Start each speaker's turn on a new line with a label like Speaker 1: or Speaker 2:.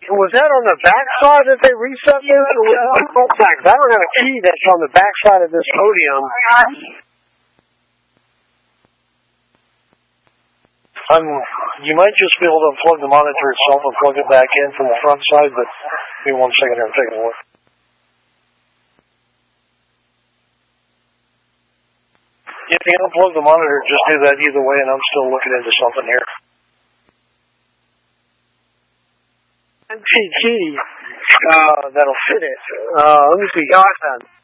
Speaker 1: Was that on the back side that they reset this? I don't have a key that's on the back side of this podium.
Speaker 2: You might just be able to unplug the monitor itself and plug it back in from the front side, but give me 1 second here, I'm taking a look. If you unplug the monitor, just do that either way, and I'm still looking into something here.
Speaker 1: MTG.
Speaker 2: That'll fit it.
Speaker 1: Let me see. Oh, I found it.